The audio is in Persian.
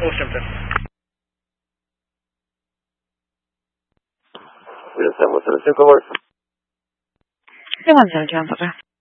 Washington. Washington, what's the SIM card? 7 Delta.